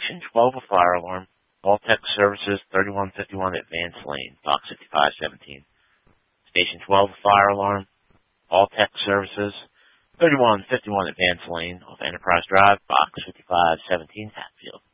Station 12, a fire alarm. All tech services, 3151 Advance Lane, Box 5517. Station 12, a fire alarm. All tech services, 3151 Advance Lane off Enterprise Drive, Box 5517, Hatfield.